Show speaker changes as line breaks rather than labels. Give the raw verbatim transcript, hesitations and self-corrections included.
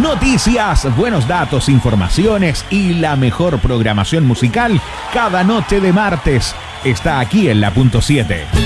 Noticias, buenos datos, informaciones y la mejor programación musical cada noche de martes está aquí en La Punto siete.